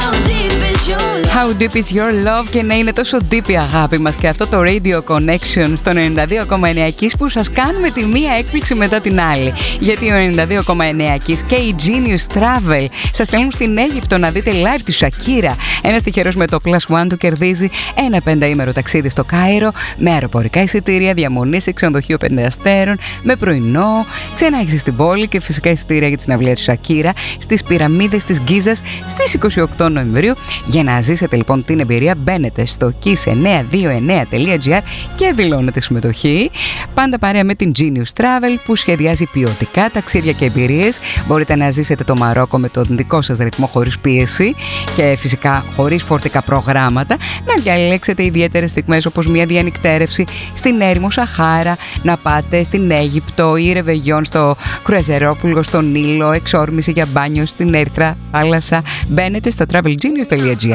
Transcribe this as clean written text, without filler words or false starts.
How deep is your love? Και ναι, είναι τόσο deep η αγάπη μας και αυτό το Radio Connection στο 92,9 Kiss που σας κάνουμε τη μία έκπληξη μετά την άλλη. Γιατί ο 92,9 Kiss και η Genius Travel σας στέλνουν στην Αίγυπτο να δείτε live τη Shakira. Ένας τυχερός με το Plus One του κερδίζει ένα 5ήμερο ταξίδι στο Κάιρο με αεροπορικά εισιτήρια, διαμονή σε ξενοδοχείο 5 αστέρων, με πρωινό, ξενάγηση στην πόλη και φυσικά εισιτήρια για τη συναυλία της Shakira στις πυραμίδες της Γκίζας στις 28 Νοεμβρίου. Για να ζήσετε λοιπόν την εμπειρία, μπαίνετε στο kiss929.gr και δηλώνετε συμμετοχή. Πάντα παρέα με την Genius Travel που σχεδιάζει ποιοτικά ταξίδια και εμπειρίες. Μπορείτε να ζήσετε το Μαρόκο με τον δικό σας ρυθμό, χωρίς πίεση και φυσικά χωρίς φορτικά προγράμματα. Να διαλέξετε ιδιαίτερες στιγμές όπως μια διανυκτέρευση στην έρημο Σαχάρα, να πάτε στην Αίγυπτο ή ρεβεγιόν στο κρουαζερόπουλο στον Νείλο, εξόρμηση για μπάνιο στην Έρυθρα θάλασσα. Μπαίνετε στο travelgenius.gr